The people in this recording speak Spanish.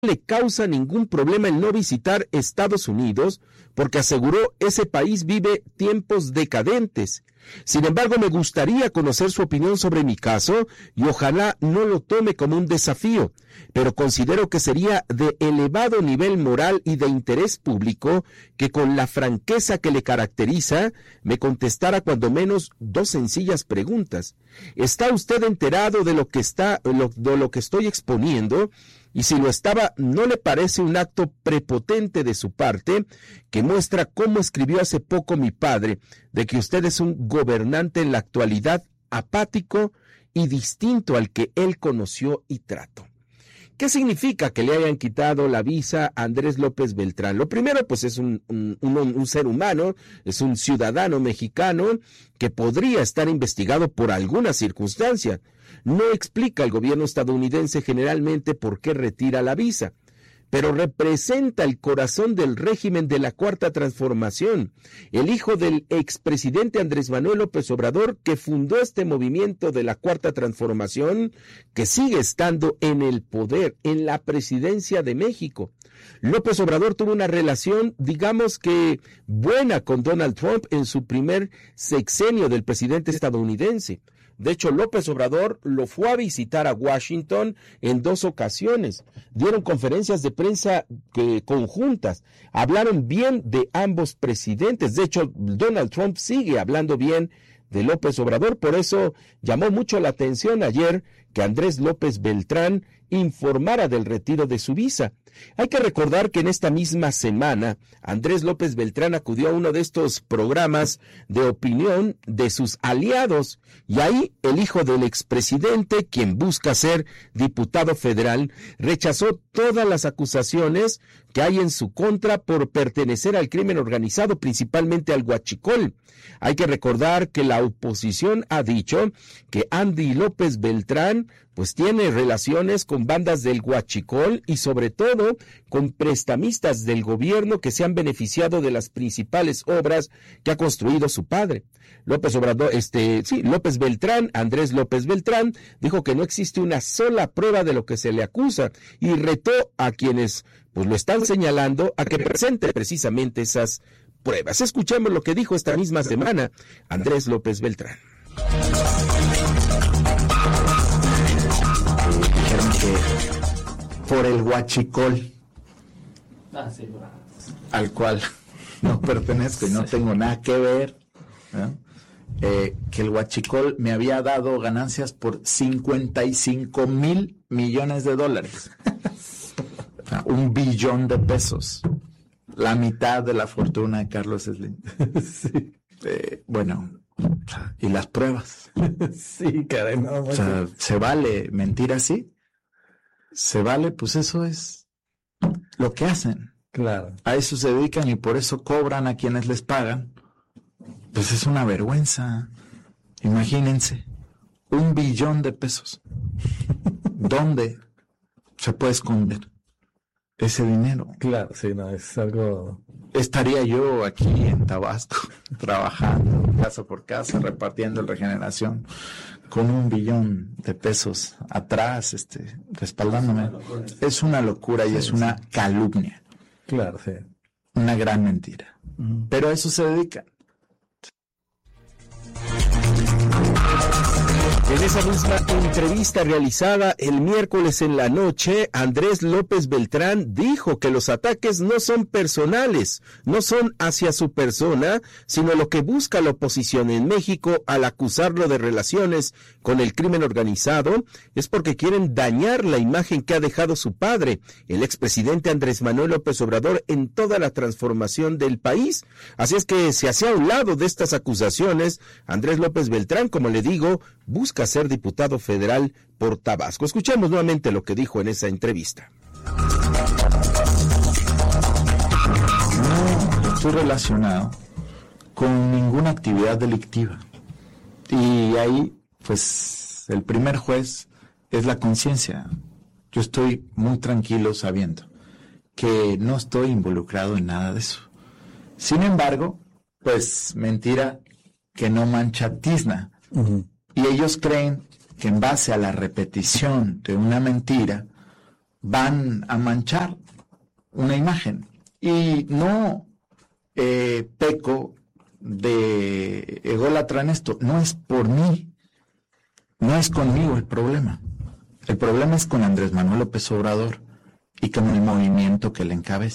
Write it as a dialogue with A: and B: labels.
A: le causa ningún problema el no visitar Estados Unidos porque aseguró ese país vive tiempos decadentes. Sin embargo, me gustaría conocer su opinión sobre mi caso y ojalá no lo tome como un desafío, pero considero que sería de elevado nivel moral y de interés público que con la franqueza que le caracteriza me contestara cuando menos 2 sencillas preguntas. ¿Está usted enterado de lo que estoy exponiendo? Y si lo estaba, ¿no le parece un acto prepotente de su parte que muestra cómo escribió hace poco mi padre, de que usted es un gobernante en la actualidad apático y distinto al que él conoció y trató? ¿Qué significa que le hayan quitado la visa a Andrés López Beltrán? Lo primero, pues es un ser humano, es un ciudadano mexicano que podría estar investigado por alguna circunstancia. No explica el gobierno estadounidense generalmente por qué retira la visa, pero representa el corazón del régimen de la Cuarta Transformación, el hijo del expresidente Andrés Manuel López Obrador, que fundó este movimiento de la Cuarta Transformación, que sigue estando en el poder, en la presidencia de México. López Obrador tuvo una relación, digamos que buena con Donald Trump en su primer sexenio del presidente estadounidense. De hecho, López Obrador lo fue a visitar a Washington en 2 ocasiones. Dieron conferencias de prensa conjuntas. Hablaron bien de ambos presidentes. De hecho, Donald Trump sigue hablando bien de López Obrador. Por eso llamó mucho la atención ayer que Andrés López Beltrán informara del retiro de su visa. Hay que recordar que en esta misma semana, Andrés López Beltrán acudió a uno de estos programas de opinión de sus aliados, y ahí el hijo del expresidente, quien busca ser diputado federal, rechazó todas las acusaciones que hay en su contra por pertenecer al crimen organizado, principalmente al huachicol. Hay que recordar que la oposición ha dicho que Andy López Beltrán pues tiene relaciones con bandas del huachicol y sobre todo con prestamistas del gobierno que se han beneficiado de las principales obras que ha construido su padre. López Beltrán, Andrés López Beltrán, dijo que no existe una sola prueba de lo que se le acusa y retó a quienes pues lo están señalando a que presente precisamente esas pruebas. Escuchemos lo que dijo esta misma semana Andrés López Beltrán.
B: Dijeron que por el huachicol, al cual no pertenezco y no tengo nada que ver, ¿no? Que el huachicol me había dado ganancias por $55,000 millones. $1 billón, la mitad de la fortuna de Carlos Slim. Sí. Bueno, y las pruebas.
C: Sí, caray, no.
B: O sea, ¿se vale mentir así? ¿Se vale? Pues eso es lo que hacen.
C: Claro.
B: A eso se dedican y por eso cobran a quienes les pagan. Pues es una vergüenza. Imagínense, $1 billón. ¿Dónde se puede esconder ese dinero?
C: Claro, sí, no, es algo...
B: Estaría yo aquí en Tabasco, trabajando casa por casa, repartiendo el Regeneración, con $1 billón atrás, respaldándome. Es una locura y es una calumnia.
C: Claro, sí.
B: Una gran mentira. Pero a eso se dedican.
A: En esa misma entrevista realizada el miércoles en la noche, Andrés López Beltrán dijo que los ataques no son personales, no son hacia su persona, sino lo que busca la oposición en México al acusarlo de relaciones con el crimen organizado es porque quieren dañar la imagen que ha dejado su padre, el expresidente Andrés Manuel López Obrador, en toda la transformación del país. Así es que se hace a un lado de estas acusaciones. Andrés López Beltrán, como le digo, busca ser diputado federal por Tabasco. Escuchemos nuevamente lo que dijo en esa entrevista.
B: No estoy relacionado con ninguna actividad delictiva. Y ahí, pues, el primer juez es la conciencia. Yo estoy muy tranquilo sabiendo que no estoy involucrado en nada de eso. Sin embargo, pues, mentira que no mancha tizna. Y ellos creen que en base a la repetición de una mentira, van a manchar una imagen. Y no peco de ególatra en esto, no es por mí, no es conmigo el problema. El problema es con Andrés Manuel López Obrador y con el movimiento que le encabeza.